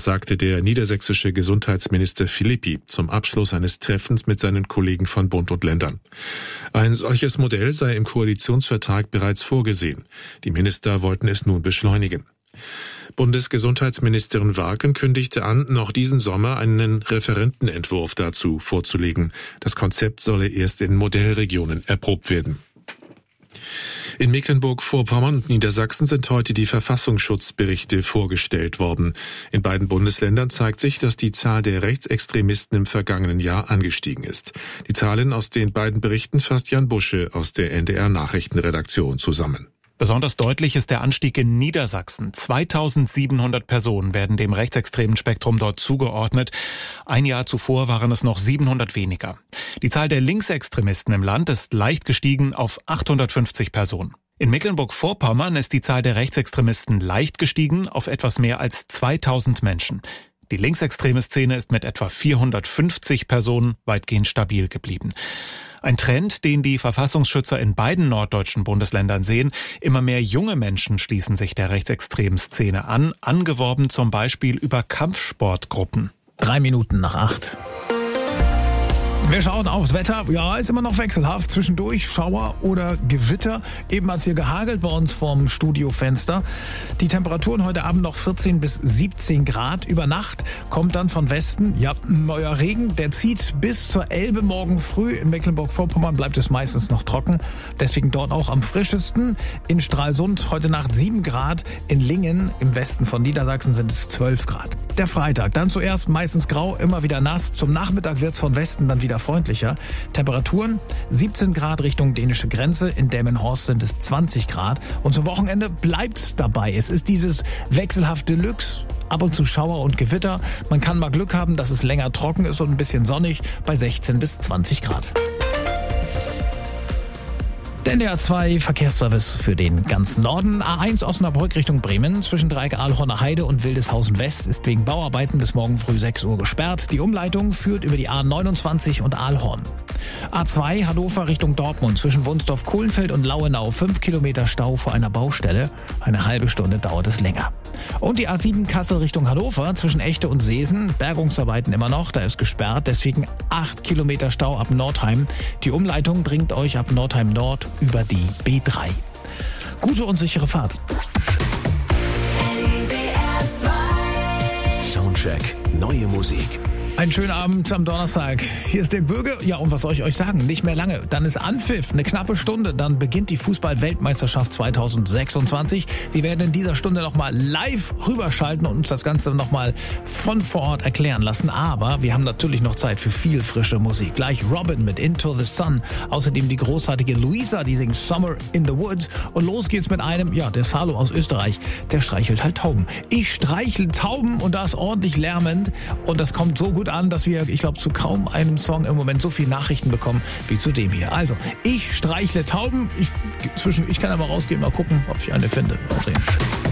sagte der niedersächsische Gesundheitsminister Philippi zum Abschluss eines Treffens mit seinen Kollegen von Bund und Ländern. Ein solches Modell sei im Koalitionsvertrag bereits vorgesehen. Die Minister wollten es nun beschleunigen. Bundesgesundheitsministerin Warken kündigte an, noch diesen Sommer einen Referentenentwurf dazu vorzulegen. Das Konzept solle erst in Modellregionen erprobt werden. In Mecklenburg-Vorpommern und Niedersachsen sind heute die Verfassungsschutzberichte vorgestellt worden. In beiden Bundesländern zeigt sich, dass die Zahl der Rechtsextremisten im vergangenen Jahr angestiegen ist. Die Zahlen aus den beiden Berichten fasst Jan Busche aus der NDR-Nachrichtenredaktion zusammen. Besonders deutlich ist der Anstieg in Niedersachsen. 2700 Personen werden dem rechtsextremen Spektrum dort zugeordnet. Ein Jahr zuvor waren es noch 700 weniger. Die Zahl der Linksextremisten im Land ist leicht gestiegen auf 850 Personen. In Mecklenburg-Vorpommern ist die Zahl der Rechtsextremisten leicht gestiegen auf etwas mehr als 2000 Menschen. Die linksextreme Szene ist mit etwa 450 Personen weitgehend stabil geblieben. Ein Trend, den die Verfassungsschützer in beiden norddeutschen Bundesländern sehen. Immer mehr junge Menschen schließen sich der rechtsextremen Szene an, angeworben zum Beispiel über Kampfsportgruppen. 7:03. Wir schauen aufs Wetter. Ja, ist immer noch wechselhaft. Zwischendurch Schauer oder Gewitter. Eben hat es hier gehagelt bei uns vorm Studiofenster. Die Temperaturen heute Abend noch 14 bis 17 Grad. Über Nacht kommt dann von Westen, ja, euer Regen, der zieht bis zur Elbe morgen früh. In Mecklenburg-Vorpommern bleibt es meistens noch trocken. Deswegen dort auch am frischesten. In Stralsund heute Nacht 7 Grad. In Lingen im Westen von Niedersachsen sind es 12 Grad. Der Freitag, dann zuerst meistens grau, immer wieder nass. Zum Nachmittag wird es von Westen dann wieder freundlicher. Temperaturen 17 Grad Richtung dänische Grenze. In Delmenhorst sind es 20 Grad. Und zum Wochenende bleibt's dabei. Es ist dieses wechselhafte Deluxe. Ab und zu Schauer und Gewitter. Man kann mal Glück haben, dass es länger trocken ist und ein bisschen sonnig bei 16 bis 20 Grad. Der NDR2 Verkehrsservice für den ganzen Norden. A1 Osnabrück Richtung Bremen. Zwischen Dreieck Ahlhorner Heide und Wildeshausen West ist wegen Bauarbeiten bis morgen früh 6 Uhr gesperrt. Die Umleitung führt über die A29 und Ahlhorn. A2 Hannover Richtung Dortmund. Zwischen Wunsdorf-Kohlenfeld und Lauenau 5 Kilometer Stau vor einer Baustelle. Eine halbe Stunde dauert es länger. Und die A7 Kassel Richtung Hannover. Zwischen Echte und Seesen. Bergungsarbeiten immer noch. Da ist gesperrt. Deswegen 8 Kilometer Stau ab Nordheim. Die Umleitung bringt euch ab Nordheim Nord über die B3. Gute und sichere Fahrt. Soundcheck. Neue Musik. Einen schönen Abend am Donnerstag. Hier ist Dirk Bürge. Ja, und was soll ich euch sagen? Nicht mehr lange. Dann ist Anpfiff, eine knappe Stunde. Dann beginnt die Fußball-Weltmeisterschaft 2026. Wir werden in dieser Stunde nochmal live rüberschalten und uns das Ganze nochmal von vor Ort erklären lassen. Aber wir haben natürlich noch Zeit für viel frische Musik. Gleich Robin mit Into the Sun. Außerdem die großartige Luisa, die singt Summer in the Woods. Und los geht's mit einem, ja, der Salo aus Österreich. Der streichelt halt Tauben. Ich streichle Tauben und da ist ordentlich lärmend. Und das kommt so gut an, dass wir, ich glaube, zu kaum einem Song im Moment so viele Nachrichten bekommen wie zu dem hier. Also, ich streichle Tauben. Ich kann ja mal rausgehen, mal gucken, ob ich eine finde. Mal sehen.